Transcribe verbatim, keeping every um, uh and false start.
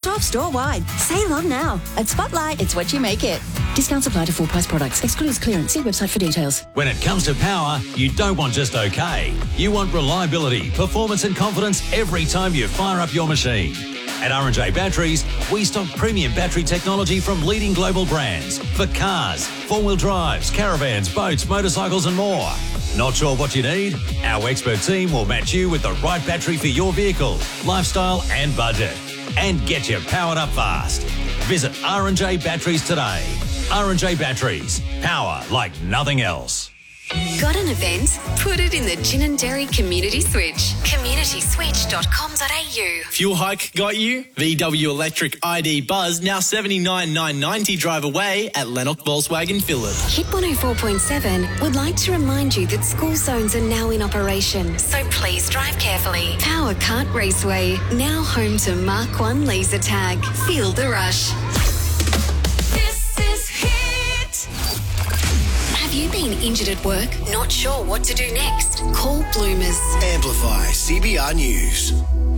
off store-wide. Sale on now. At Spotlight, it's what you make it. Discounts apply to full-price products. Excludes clearance. See website for details. When it comes to power, you don't want just okay. You want reliability, performance and confidence every time you fire up your machine. At R and J Batteries, we stock premium battery technology from leading global brands for cars, four-wheel drives, caravans, boats, motorcycles and more. Not sure what you need? Our expert team will match you with the right battery for your vehicle, lifestyle and budget. And get you powered up fast. Visit R and J Batteries today. R and J Batteries. Power like nothing else. Got an event? Put it in the Gin and Dairy Community Switch. community switch dot com dot a u. Fuel hike got you? V W Electric I D Buzz now seventy-nine thousand nine hundred ninety drive away at Lennox Volkswagen Phillip. Hit one oh four point seven would like to remind you that school zones are now in operation, so please drive carefully. Power Kart Raceway, now home to Mark one laser tag. Feel the rush. This is Hit. Have you been injured at work? Not sure what to do next? Call Bloomers. Amplify C B R News.